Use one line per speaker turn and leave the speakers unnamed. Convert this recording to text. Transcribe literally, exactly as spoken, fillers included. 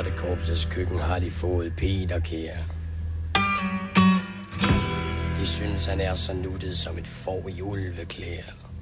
Lottekorpsets køkken har de fået Peter kære. De synes, han er så nuttet som et får i ulveklæder.